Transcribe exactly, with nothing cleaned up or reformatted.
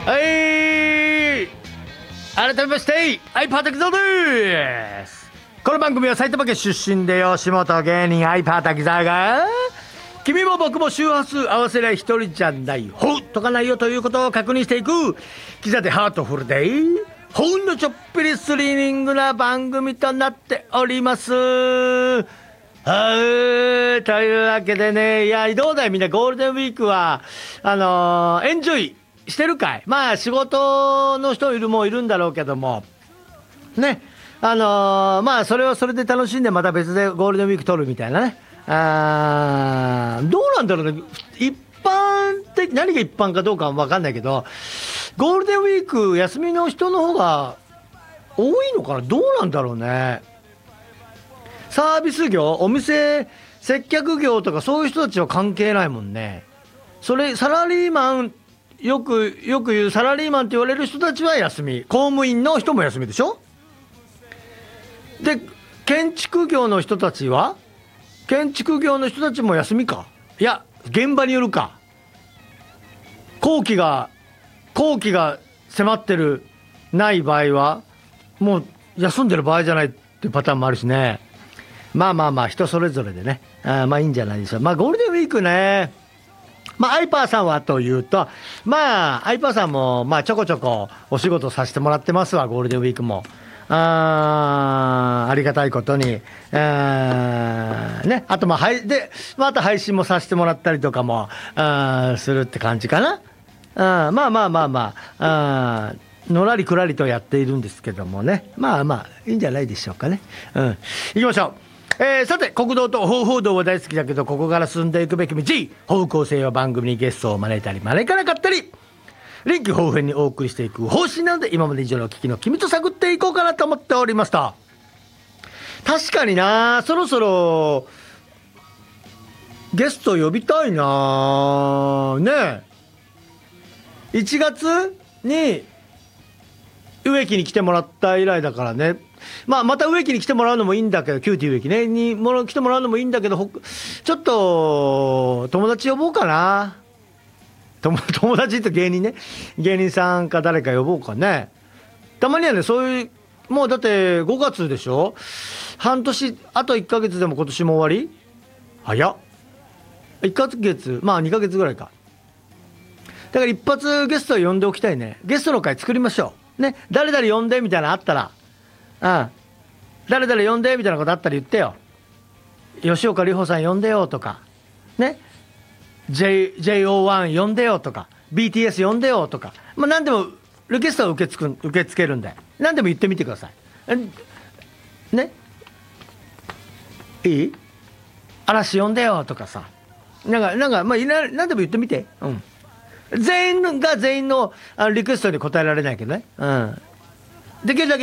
はい、改めましてアイパー滝沢です。この番組は埼玉県出身で吉本芸人アイパー滝沢が君も僕も周波数合わせりゃ一人じゃないほうとかないよということを確認していくキザでハートフルでほんのちょっぴりスリリングな番組となっております。はい、というわけでね、いやどうだいみんな、ゴールデンウィークはあのー、エンジョイしてるかい。まあ仕事の人いるもいるんだろうけどもね、あのー、まあそれはそれで楽しんでまた別でゴールデンウィーク取るみたいなね。あー、どうなんだろうね、一般的、何が一般かどうかは分かんないけど、ゴールデンウィーク休みの人の方が多いのかな、どうなんだろうね。サービス業、お店接客業とかそういう人たちは関係ないもんね。それサラリーマン、よくよく言うサラリーマンって言われる人たちは休み、公務員の人も休みでしょ。で建築業の人たちは建築業の人たちも休みか。いや現場によるか。工期が工期が迫ってるない場合はもう休んでる場合じゃないっていうパターンもあるしね。まあまあまあ人それぞれでね、あまあいいんじゃないでしょう。まあゴールデンウィークね、まあアイパーさんはというと、まあアイパーさんもまあちょこちょこお仕事させてもらってますわ。ゴールデンウィークもあありがたいことに、あね、あとまあはいでまた配信もさせてもらったりとかもあするって感じかな。あまあまあまあまあ、あのらりくらりとやっているんですけどもね、まあまあいいんじゃないでしょうかね。うん、行きましょう。えー、さて国道と方法道は大好きだけどここから進んでいくべき道、方向性は番組にゲストを招いたり招かなかったり臨機応変にお送りしていく方針なので、今まで以上の聞きの君と探っていこうかなと思っておりました。確かにな、そろそろゲスト呼びたいなね。いちがつに植木に来てもらった以来だからね。まあまた植木に来てもらうのもいいんだけど、キューティー植木ねにも来てもらうのもいいんだけど、ちょっと友達呼ぼうかな。友達と芸人ね、芸人さんか誰か呼ぼうかね。たまにはね、そういう、もうだってごがつでしょ、半年、あといっかげつでも今年も終わり早っ。いっかげつ、まあにかげつぐらいか。だから一発ゲストを呼んでおきたいね。ゲストの会作りましょうね。誰々呼んでみたいなのあったら、うん誰々呼んでみたいなことあったら言ってよ。吉岡里帆さん呼んでよとかね、J、ジェイオーワン 呼んでよとか ビーティーエス 呼んでよとか、まあ何でもリクエストは受け付く受け付けるんで、何でも言ってみてくださいね。いい？嵐呼んでよとかさ、なんかなんかまあ何でも言ってみて。うん。全員が全員のリクエストに応えられないけどね。うん。できるだけ